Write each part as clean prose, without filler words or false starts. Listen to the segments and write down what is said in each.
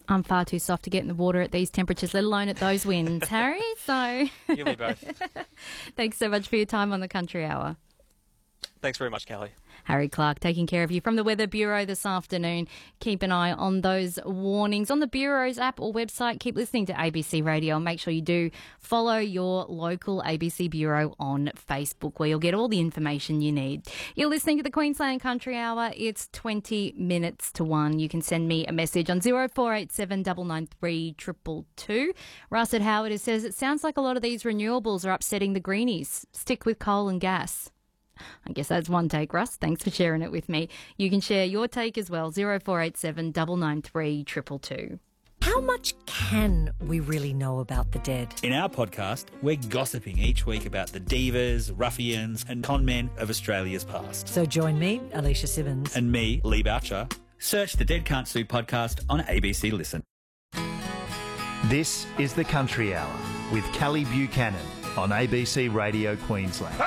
I'm far too soft to get in the water at these temperatures, let alone at those winds, Harry. So You'll be both. Thanks so much for your time on the Country Hour. Thanks very much, Callie. Harry Clark taking care of you from the Weather Bureau this afternoon. Keep an eye on those warnings on the Bureau's app or website. Keep listening to ABC Radio and make sure you do follow your local ABC Bureau on Facebook, where you'll get all the information you need. You're listening to the Queensland Country Hour. It's 20 minutes to 1. You can send me a message on 0487 993 222. Russ at Howard says, it sounds like a lot of these renewables are upsetting the greenies. Stick with coal and gas. I guess that's one take, Russ. Thanks for sharing it with me. You can share your take as well, 0487 993 222. How much can we really know about the dead? In our podcast, we're gossiping each week about the divas, ruffians and con men of Australia's past. So join me, Alicia Simmons. And me, Lee Boucher. Search the Dead Can't Sue podcast on ABC Listen. This is the Country Hour with Callie Buchanan on ABC Radio Queensland.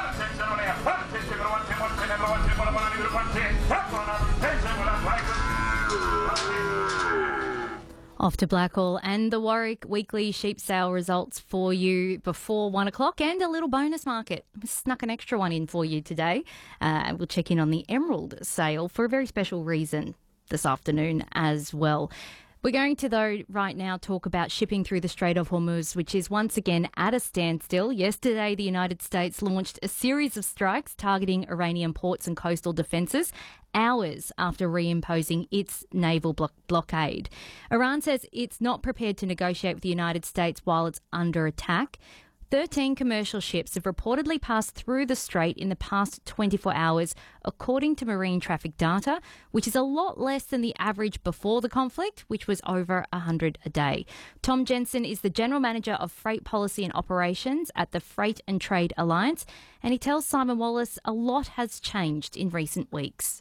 Off to Blackall and the Warwick weekly sheep sale results for you before 1 o'clock, and a little bonus market. Snuck an extra one in for you today. We'll check in on the Emerald sale for a very special reason this afternoon as well. We're going to, though, right now talk about shipping through the Strait of Hormuz, which is once again at a standstill. Yesterday, the United States launched a series of strikes targeting Iranian ports and coastal defences, hours after reimposing its naval blockade. Iran says it's not prepared to negotiate with the United States while it's under attack. 13 commercial ships have reportedly passed through the strait in the past 24 hours, according to marine traffic data, which is a lot less than the average before the conflict, which was over 100 a day. Tom Jensen is the General Manager of Freight Policy and Operations at the Freight and Trade Alliance, and he tells Simon Wallace a lot has changed in recent weeks.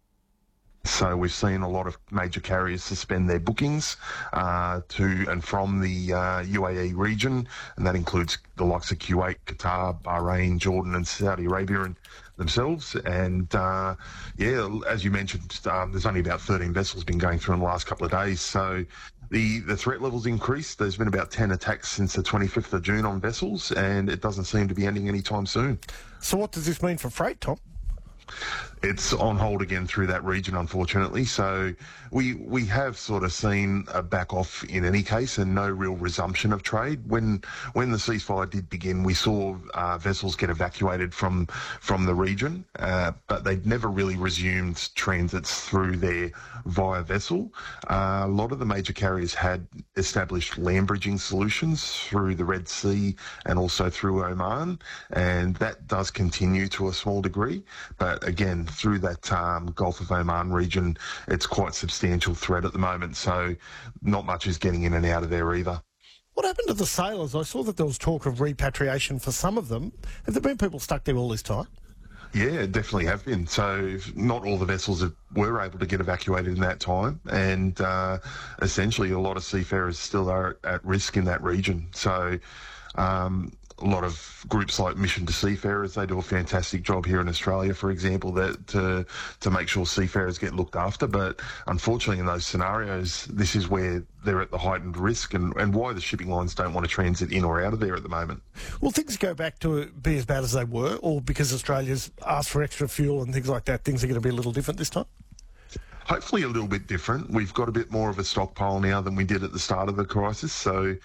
So we've seen a lot of major carriers suspend their bookings to and from the UAE region, and that includes the likes of Kuwait, Qatar, Bahrain, Jordan and Saudi Arabia and themselves. And, as you mentioned, there's only about 13 vessels been going through in the last couple of days. So the threat level's increased. There's been about 10 attacks since the 25th of June on vessels, and it doesn't seem to be ending anytime soon. So what does this mean for freight, Tom? It's on hold again through that region, unfortunately. So we have sort of seen a back off in any case and no real resumption of trade. When the ceasefire did begin, we saw vessels get evacuated from the region, but they'd never really resumed transits through there via vessel. A lot of the major carriers had established land bridging solutions through the Red Sea and also through Oman, and that does continue to a small degree. But again, through that Gulf of Oman region, it's quite substantial threat at the moment, so not much is getting in and out of there either. What happened to the sailors? I saw that there was talk of repatriation for some of them. Have there been people stuck there all this time? Yeah, definitely have been. So not all the vessels were able to get evacuated in that time, and essentially a lot of seafarers still are at risk in that region. So a lot of groups like Mission to Seafarers, they do a fantastic job here in Australia, for example, that to make sure seafarers get looked after. But unfortunately, in those scenarios, this is where they're at the heightened risk and why the shipping lines don't want to transit in or out of there at the moment. Will things go back to be as bad as they were, or because Australia's asked for extra fuel and things like that, things are going to be a little different this time? Hopefully a little bit different. We've got a bit more of a stockpile now than we did at the start of the crisis. So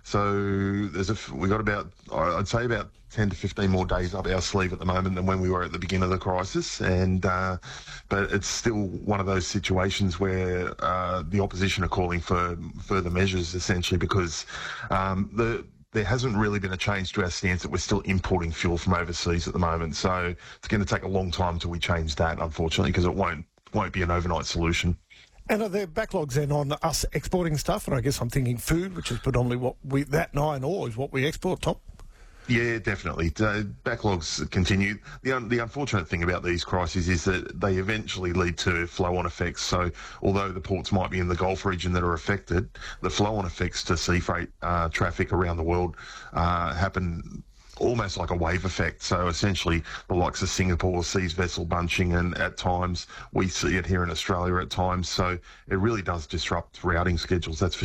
we got about, I'd say about 10 to 15 more days up our sleeve at the moment than when we were at the beginning of the crisis. And but it's still one of those situations where the opposition are calling for further measures, essentially because there hasn't really been a change to our stance that we're still importing fuel from overseas at the moment. So it's going to take a long time till we change that, unfortunately, because it won't be an overnight solution. And are there backlogs then on us exporting stuff? And I guess I'm thinking food, which is predominantly that and iron ore is what we export, Tom? Yeah, definitely. Backlogs continue. The unfortunate thing about these crises is that they eventually lead to flow-on effects. So although the ports might be in the Gulf region that are affected, the flow-on effects to sea freight traffic around the world happen almost like a wave effect. So essentially the likes of Singapore sees vessel bunching, and at times we see it here in Australia at times. So it really does disrupt routing schedules, that's for